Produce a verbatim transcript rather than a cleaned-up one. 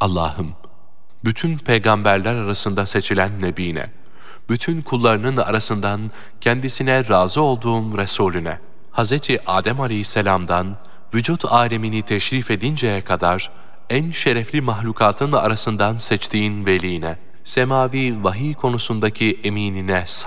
Allah'ım, bütün peygamberler arasında seçilen Nebine, bütün kullarının arasından kendisine razı olduğum Resulüne, Hz. Adem Aleyhisselam'dan vücut alemini teşrif edinceye kadar en şerefli mahlukatın arasından seçtiğin veline, semavi vahiy konusundaki eminine